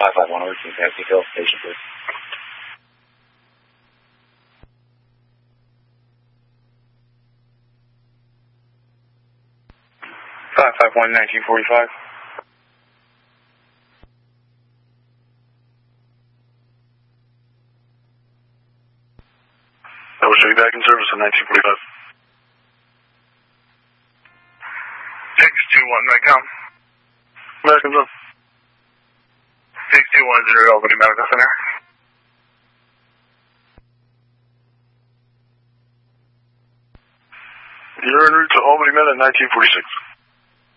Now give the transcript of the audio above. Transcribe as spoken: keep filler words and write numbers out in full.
five five one over Team Taxi Hill Station, please. five five one, nineteen forty-five. I will show you back in service on nineteen forty-five. six two one, Medcom. American Zone. six two one zero, Albany Medical Center. You're en route to Albany Med at nineteen forty-six.